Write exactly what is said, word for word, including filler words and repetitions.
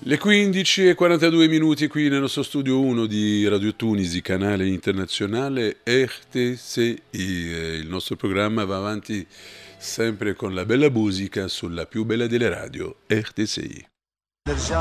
Le quindici e quarantadue minuti qui nel nostro studio uno di Radio Tunisi, canale internazionale R T C I. Il nostro programma va avanti sempre con la bella musica sulla più bella delle radio, R T C I.